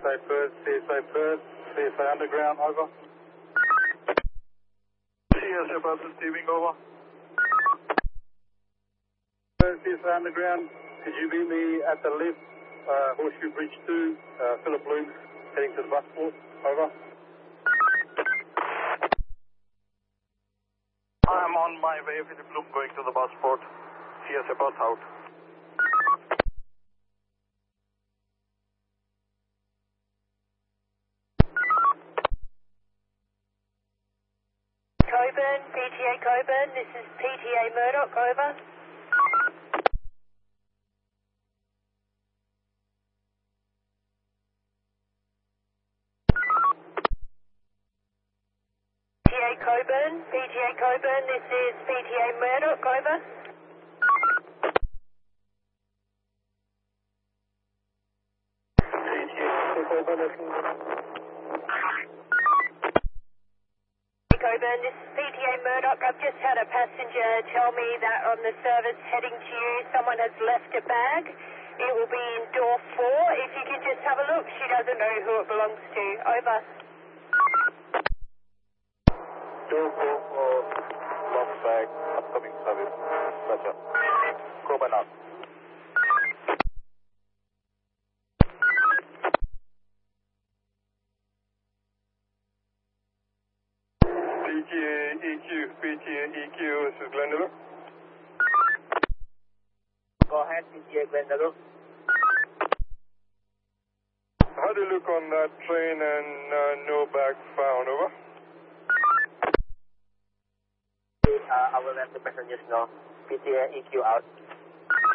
Perth, CSA Underground, over. CSA Perth receiving, over. CSA Underground, could you meet me at the lift, Horseshoe Bridge 2, Phillip Bloom, heading to the bus port, over. I'm on my way, Phillip Bloom, going to the bus port. CSA Perth out. Coburn, PTA Coburn, this is PTA Murdoch, over. PTA Coburn, this is PTA Murdoch, over. Coburn, this is PTA Murdoch. I've just had a passenger tell me that on the service heading to you, someone has left a bag. It will be in door 4. If you could just have a look, she doesn't know who it belongs to. Over. Door 4 for lost bag, upcoming service. Roger. Coburn out. PTA EQ, this is Glendalough. Go ahead, PTA Glendalough. How do you look on that train and no bag found, over? I will let the passengers know. PTA EQ out.